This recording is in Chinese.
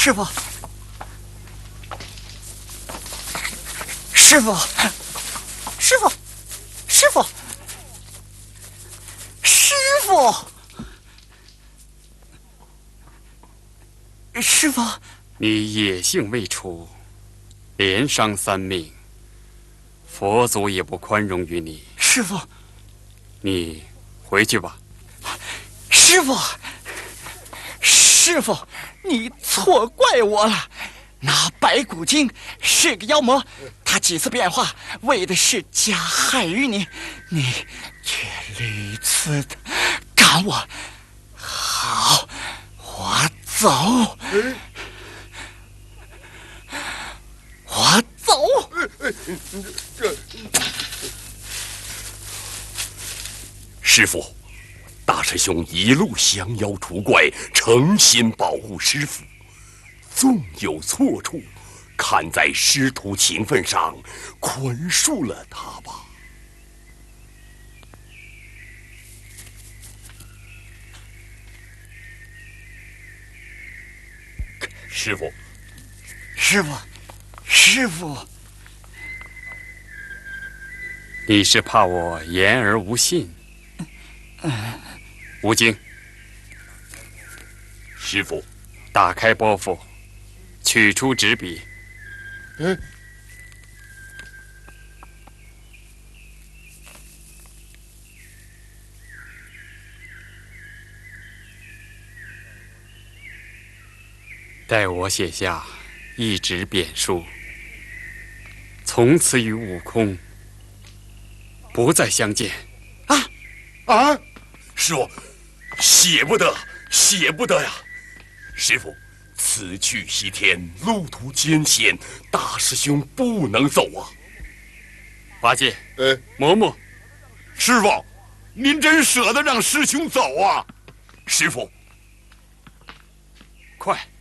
师傅，师傅，师傅，师傅，师傅，师傅， 你野性未除，连伤3命，佛祖也不宽容于你。 师傅， 你回去吧。 师傅，师傅，你错怪我了。那白骨精是个妖魔，他几次变化，为的是加害于你，你却屡次的赶我。好，我走，我走。 师傅，大师兄一路降妖除怪，诚心保护师傅，纵有错处，看在师徒情分上，宽恕了他吧。师傅， 师傅，师傅， 你是怕我言而无信？吴京， 师傅， 打开包袱，取出纸笔。待我写下一纸贬书，从此与悟空不再相见。 啊！师傅，写不得，写不得呀！师傅，此去西天，路途艰险，大师兄不能走啊！ 八戒，嬷嬷， 师傅，您真舍得让师兄走啊？师傅， 快！